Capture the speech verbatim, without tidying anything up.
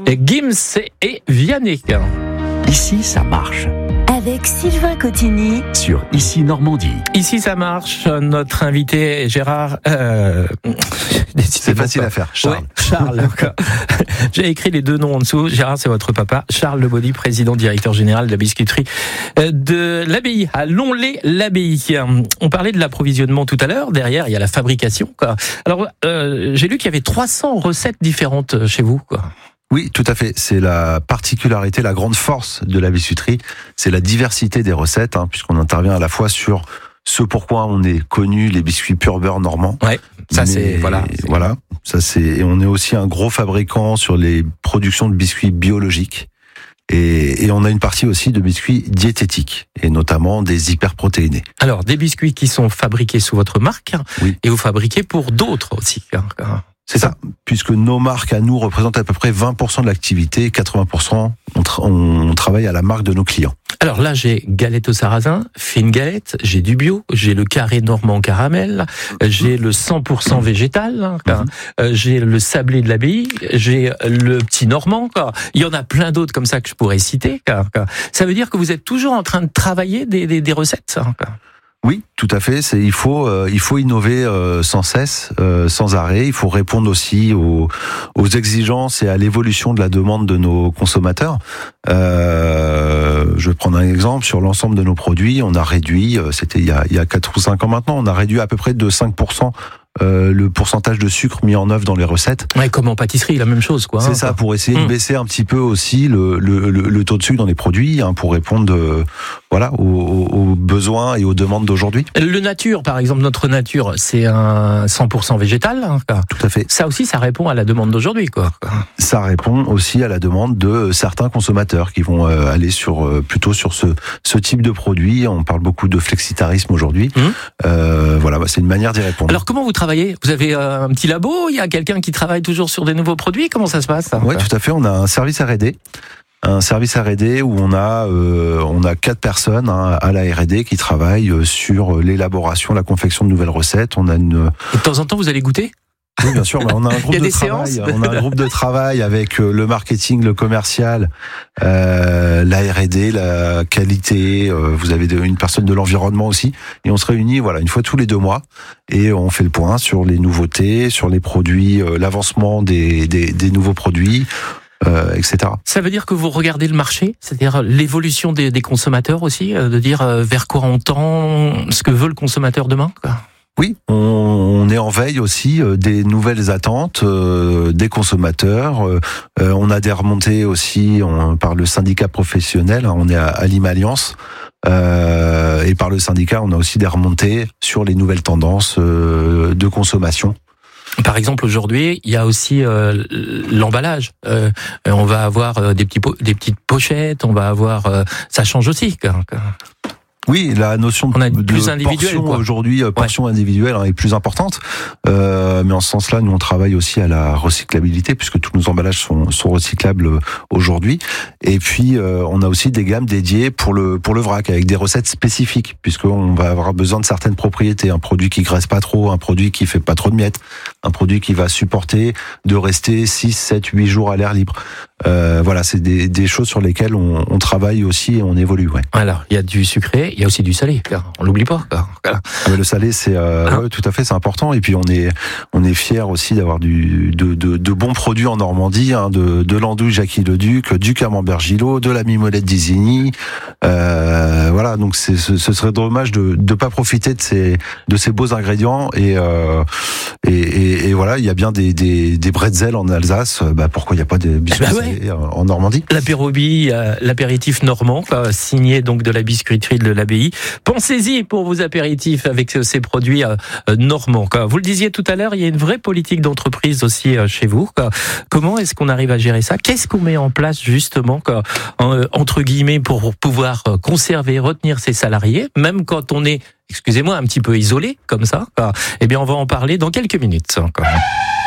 Et Gims et Vianney. Ici, ça marche. Avec Sylvain Cotigny Sur Ici Normandie. Ici ça marche, notre invité est Gérard... Euh... C'est facile à faire, Charles. Ouais, Charles. J'ai écrit les deux noms en dessous. Gérard, c'est votre papa. Charles Lebaudy, président directeur général de la biscuiterie de l'Abbaye, à Lonlay-l'Abbaye. On parlait de l'approvisionnement tout à l'heure. Derrière, il y a la fabrication, quoi. Alors, euh, j'ai lu qu'il y avait trois cents recettes différentes chez vous, quoi. Oui, tout à fait. C'est la particularité, la grande force de la biscuiterie, c'est la diversité des recettes, hein, puisqu'on intervient à la fois sur ce pourquoi on est connu, les biscuits pur beurre normands. Ouais, ça Mais, c'est voilà. C'est... Voilà, ça c'est. Et on est aussi un gros fabricant sur les productions de biscuits biologiques. Et, et on a une partie aussi de biscuits diététiques, et notamment des hyperprotéinés. Alors, des biscuits qui sont fabriqués sous votre marque, oui. Et vous fabriquez pour d'autres aussi. C'est ça, puisque nos marques à nous représentent à peu près vingt pour cent de l'activité, quatre-vingts pour cent on, tra- on travaille à la marque de nos clients. Alors là, j'ai galette au sarrasin, fine galette, j'ai du bio, j'ai le carré normand caramel, j'ai le cent pour cent végétal, mmh. j'ai le sablé de l'Abbaye, j'ai le petit normand. Quoi. Il y en a plein d'autres comme ça que je pourrais citer. Quoi. Ça veut dire que vous êtes toujours en train de travailler des, des, des recettes, ça, quoi. Oui, tout à fait. C'est, il faut, euh, il faut innover euh, sans cesse, euh, sans arrêt. Il faut répondre aussi aux, aux exigences et à l'évolution de la demande de nos consommateurs. Euh, je vais prendre un exemple sur l'ensemble de nos produits. On a réduit, c'était il y a, il y a quatre ou cinq ans maintenant, on a réduit à peu près de cinq pour cent. Euh, le pourcentage de sucre mis en œuvre dans les recettes. Ouais, comme en pâtisserie, la même chose, quoi. C'est hein, ça, quoi. pour essayer mmh. de baisser un petit peu aussi le, le, le, le taux de sucre dans les produits, hein, pour répondre, euh, voilà, aux, aux besoins et aux demandes d'aujourd'hui. Le nature, par exemple, notre nature, c'est un cent pour cent végétal. Hein, quoi. Tout à fait. Ça aussi, ça répond à la demande d'aujourd'hui, quoi. Ça répond aussi à la demande de certains consommateurs qui vont euh, aller sur euh, plutôt sur ce, ce type de produit. On parle beaucoup de flexitarisme aujourd'hui. Mmh. Euh, voilà, bah, c'est une manière d'y répondre. Alors, comment vous travaillez ? Vous avez un petit labo ? Il y a quelqu'un qui travaille toujours sur des nouveaux produits ? Comment ça se passe ? Oui, tout à fait. On a un service R et D. Un service R et D où on a euh, on a quatre personnes, hein, à la R et D qui travaillent sur l'élaboration, la confection de nouvelles recettes. On a une. Et de temps en temps, vous allez goûter ? Oui, bien sûr. Bah, on a un groupe Il y a de des travail. séances. On a un groupe de travail avec euh, le marketing, le commercial, euh, la R et D, la qualité. Euh, vous avez de, une personne de l'environnement aussi, et on se réunit, voilà, une fois tous les deux mois, et on fait le point sur les nouveautés, sur les produits, euh, l'avancement des, des, des nouveaux produits. Euh, et cetera. Ça veut dire que vous regardez le marché, c'est-à-dire l'évolution des, des consommateurs aussi, euh, de dire euh, vers quoi on tend, ce que veut le consommateur demain, quoi. Oui, on, on est en veille aussi euh, des nouvelles attentes euh, des consommateurs. Euh, on a des remontées aussi on, par le syndicat professionnel, hein, on est à, à l'Imalliance. Euh, et par le syndicat, on a aussi des remontées sur les nouvelles tendances euh, de consommation. Par exemple, aujourd'hui, il y a aussi euh, l'emballage. Euh, on va avoir euh, des, petits po- des petites pochettes, on va avoir... Euh, ça change aussi. Quoi. Oui, la notion de, de plus portion aujourd'hui, portion ouais. individuelle, hein, est plus importante. Euh, mais en ce sens-là, nous on travaille aussi à la recyclabilité puisque tous nos emballages sont, sont recyclables aujourd'hui. Et puis euh, on a aussi des gammes dédiées pour le pour le vrac avec des recettes spécifiques puisqu'on va avoir besoin de certaines propriétés, un produit qui graisse pas trop, un produit qui fait pas trop de miettes, un produit qui va supporter de rester six, sept, huit jours à l'air libre. Euh, voilà, c'est des, des choses sur lesquelles on, on travaille aussi et on évolue. Ouais. Alors, il y a du sucré, il y a aussi du salé. On l'oublie pas. Voilà. Ouais, le salé, c'est euh, hein ouais, tout à fait, c'est important. Et puis on est on est fiers aussi d'avoir du de, de, de bons produits en Normandie, hein, de, de l'andouille Jackie Leduc, du camembert Gillot, de la mimolette d'Isigny. Euh, voilà, donc c'est, ce, ce serait dommage de de pas profiter de ces de ces beaux ingrédients. Et euh, et, et, et voilà, il y a bien des des, des bretzels en Alsace. Bah pourquoi il n'y a pas des biscuits? Bah ouais. En Normandie. L'apérobi, euh, l'apéritif normand, quoi, signé donc de la biscuiterie de l'Abbaye. Pensez-y pour vos apéritifs avec ces produits euh, normands. Quoi. Vous le disiez tout à l'heure, il y a une vraie politique d'entreprise aussi euh, chez vous. Quoi. Comment est-ce qu'on arrive à gérer ça? Qu'est-ce qu'on met en place justement, quoi, en, entre guillemets, pour pouvoir conserver, retenir ses salariés, même quand on est, excusez-moi, un petit peu isolé comme ça? Quoi. Eh bien, on va en parler dans quelques minutes. Quoi.